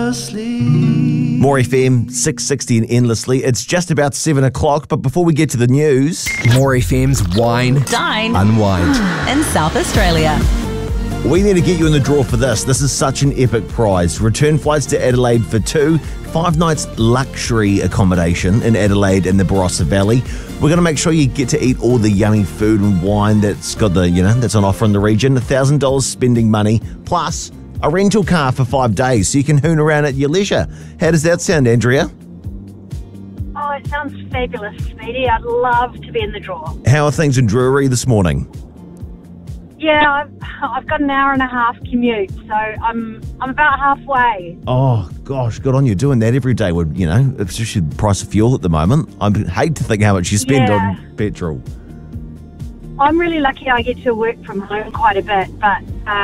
endlessly. More FM 660 and endlessly. It's just about 7 o'clock, but before we get to the news, More FM's Wine, Dine Unwind. in South Australia. we need to get you in the draw for this. This is such an epic prize. Return flights to Adelaide for 2, 5 nights luxury accommodation in Adelaide and the Barossa Valley. We're going to make sure you get to eat all the yummy food and wine that's got that's on offer in the region. $1,000 spending money, plus a rental car for 5 days so you can hoon around at your leisure. How does that sound, Andrea? Oh, it sounds fabulous, Speedy. I'd love to be in the draw. How are things in Drury this morning? Yeah, I've got an hour and a half commute, so I'm about halfway. Oh, gosh, good on you doing that every day. Would especially the price of fuel at the moment. I hate to think how much you spend on petrol. I'm really lucky I get to work from home quite a bit, but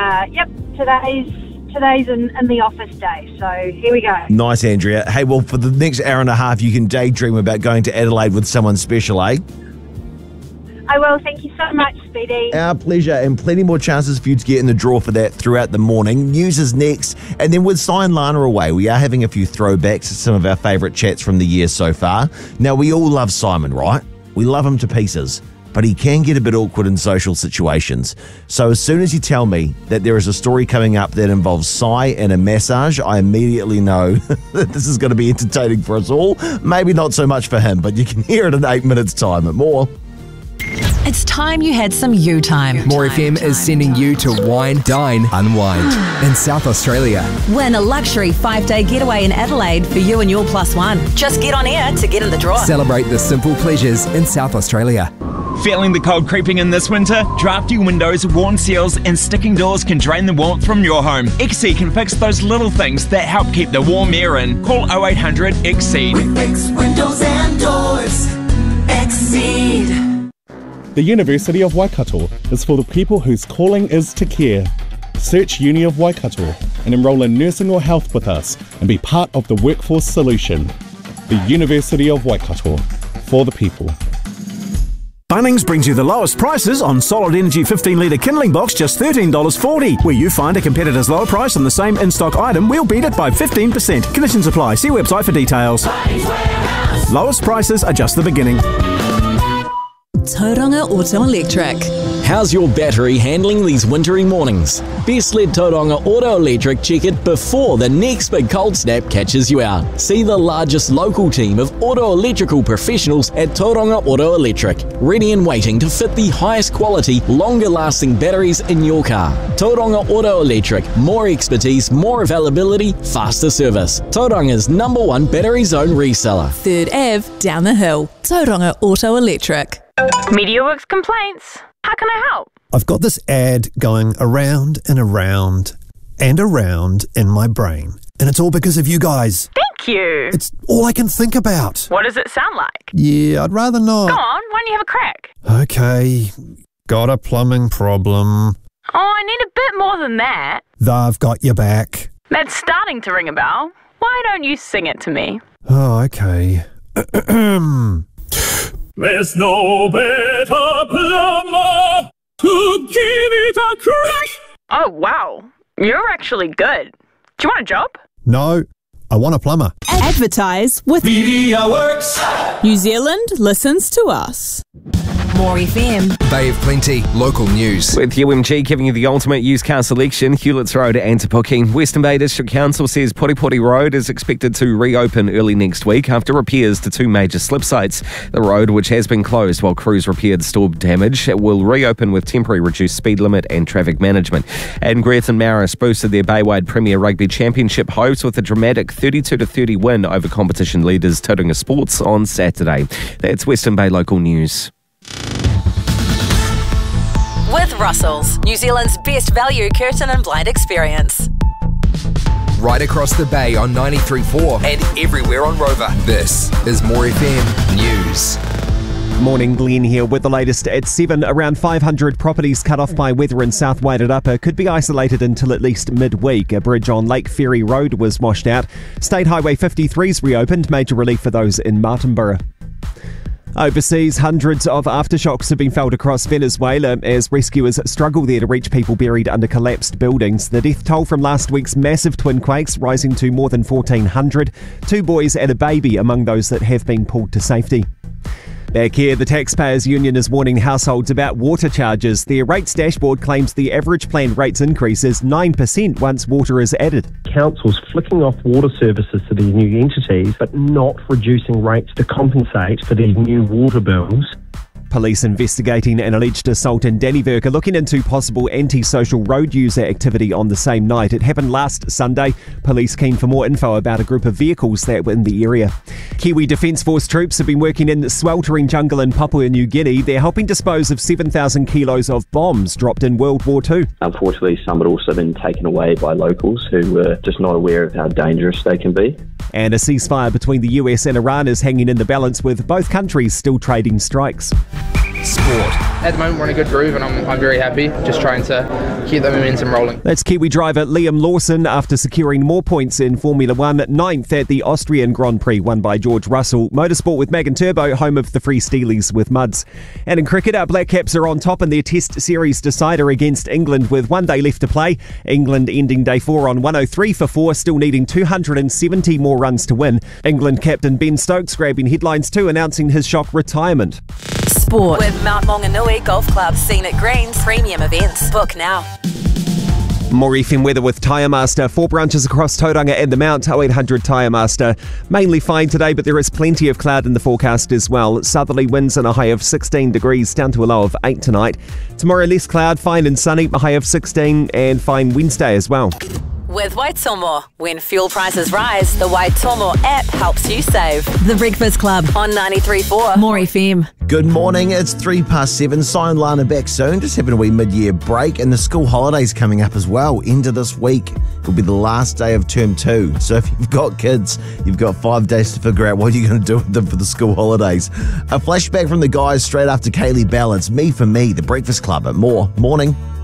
today's in the office day, so here we go. Nice, Andrea. Hey, well, for the next hour and a half, you can daydream about going to Adelaide with someone special, eh? I will. Thank you so much, Speedy. Our pleasure, and plenty more chances for you to get in the draw for that throughout the morning. News is next, and then with Si and Lana away, we are having a few throwbacks to some of our favourite chats from the year so far. Now, we all love Simon, right? We love him to pieces, but he can get a bit awkward in social situations. So as soon as you tell me that there is a story coming up that involves Si and a massage, I immediately know that this is going to be entertaining for us all. Maybe not so much for him, but you can hear it in 8 minutes' time and more. It's time you had some you time. More FM is sending you to Wine, Dine, Unwind in South Australia. Win a luxury 5-day getaway in Adelaide for you and your plus one. Just get on air to get in the draw. Celebrate the simple pleasures in South Australia. Feeling the cold creeping in this winter? Drafty windows, worn seals and sticking doors can drain the warmth from your home. XC can fix those little things that help keep the warm air in. Call 0800 XCEED. We fix windows and doors. Exceed. The University of Waikato is for the people whose calling is to care. Search Uni of Waikato and enrol in nursing or health with us and be part of the workforce solution. The University of Waikato, for the people. Bunnings brings you the lowest prices on Solid Energy 15-litre kindling box, just $13.40. Where you find a competitor's lower price on the same in-stock item, we'll beat it by 15%. Conditions apply. See website for details. Lowest prices are just the beginning. Tauranga Auto Electric. How's your battery handling these wintry mornings? Best let Tauranga Auto Electric check it before the next big cold snap catches you out. See the largest local team of auto electrical professionals at Tauranga Auto Electric, ready and waiting to fit the highest quality, longer lasting batteries in your car. Tauranga Auto Electric, more expertise, more availability, faster service. Tauranga's #1 battery zone reseller. 3rd Ave, down the hill. Tauranga Auto Electric. MediaWorks complaints. How can I help? I've got this ad going around and around and around in my brain. And it's all because of you guys. Thank you. It's all I can think about. What does it sound like? Yeah, I'd rather not. Go on, why don't you have a crack? Okay, got a plumbing problem. Oh, I need a bit more than that. They've got your back. That's starting to ring a bell. Why don't you sing it to me? Oh, okay. There's no better plumber to give it a crack. Oh, wow. You're actually good. Do you want a job? No, I want a plumber. Advertise with MediaWorks. New Zealand listens to us. More FM. Bay of Plenty, local news. With UMG giving you the ultimate used car selection, Hewletts Road and Te Puke. Western Bay District Council says Poripori Road is expected to reopen early next week after repairs to 2 major slip sites. The road, which has been closed while crews repaired storm damage, will reopen with temporary reduced speed limit and traffic management. And Greerton Maris boosted their Baywide Premier Rugby Championship hopes with a dramatic 32-30 win over competition leaders Tauranga Sports on Saturday. That's Western Bay local news. With Russell's, New Zealand's best value curtain and blind experience. Right across the bay on 93.4 and everywhere on Rover. This is More FM News. Morning, Glenn here with the latest at 7. Around 500 properties cut off by weather in South Wairarapa could be isolated until at least midweek. A bridge on Lake Ferry Road was washed out. State Highway 53's reopened, major relief for those in Martinborough. Overseas, hundreds of aftershocks have been felt across Venezuela as rescuers struggle there to reach people buried under collapsed buildings. The death toll from last week's massive twin quakes rising to more than 1,400. 2 boys and a baby among those that have been pulled to safety. Back here, the Taxpayers Union is warning households about water charges. Their rates dashboard claims the average planned rates increase is 9% once water is added. Councils flicking off water services to these new entities, but not reducing rates to compensate for these new water bills. Police investigating an alleged assault in Dannevirke are looking into possible antisocial road user activity on the same night. It happened last Sunday. Police keen for more info about a group of vehicles that were in the area. Kiwi Defence Force troops have been working in the sweltering jungle in Papua New Guinea. They're helping dispose of 7,000 kilos of bombs dropped in World War II. Unfortunately, some had also been taken away by locals who were just not aware of how dangerous they can be. And a ceasefire between the US and Iran is hanging in the balance, with both countries still trading strikes. Sport. At the moment, we're in a good groove, and I'm very happy. Just trying to keep the momentum rolling. That's Kiwi driver Liam Lawson after securing more points in Formula 1, 9th at the Austrian Grand Prix, won by George Russell. Motorsport with Mag and Turbo, home of the Free Steelies with Muds. And in cricket, our Black Caps are on top in their Test Series decider against England with 1 day left to play. England ending day 4 on 103 for 4, still needing 270 more runs to win. England captain Ben Stokes grabbing headlines too, announcing his shock retirement. Sport with Mount Maunganui Golf Club, Scenic Greens, premium events. Book now. More FM weather with Tyre Master. 4 branches across Tauranga and the Mount. 0800 Tyre Master. Mainly fine today, but there is plenty of cloud in the forecast as well. Southerly winds and a high of 16 degrees, down to a low of 8 tonight. Tomorrow less cloud, fine and sunny, a high of 16, and fine Wednesday as well. With Waitomo. When fuel prices rise, the Waitomo app helps you save. The Breakfast Club on 93.4 More FM. Good morning, it's 7:03. Si and Lana back soon, just having a wee mid-year break, and the school holidays coming up as well. End of this week will be the last day of term 2. So if you've got kids, you've got 5 days to figure out what you're going to do with them for the school holidays. A flashback from the guys straight after Kaylee Bell. It's Me for Me, the Breakfast Club at More. Morning.